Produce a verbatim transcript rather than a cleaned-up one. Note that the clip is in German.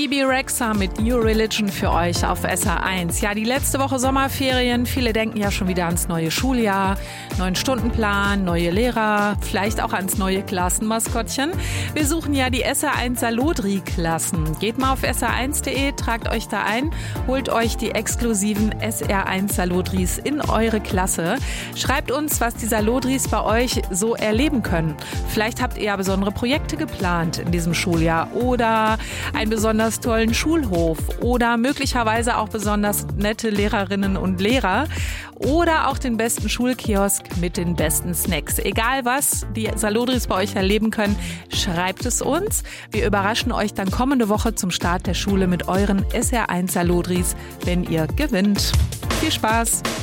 Bebe Rexha mit New Religion für euch auf S R eins. Ja, die letzte Woche Sommerferien. Viele denken ja schon wieder ans neue Schuljahr, neuen Stundenplan, neue Lehrer, vielleicht auch ans neue Klassenmaskottchen. Wir suchen ja die S R eins Salodri-Klassen. Geht mal auf S R eins punkt de, tragt euch da ein, holt euch die exklusiven S R eins Salodris in eure Klasse. Schreibt uns, was die Salodris bei euch so erleben können. Vielleicht habt ihr ja besondere Projekte geplant in diesem Schuljahr oder einen besonders tollen Schulhof oder möglicherweise auch besonders nette Lehrerinnen und Lehrer oder auch den besten Schulkiosk mit den besten Snacks. Egal was die Salodris bei euch erleben können, schreibt es uns. Wir überraschen euch dann kommende Woche zum Start der Schule mit euren S R eins Salodris, wenn ihr gewinnt. Viel Spaß!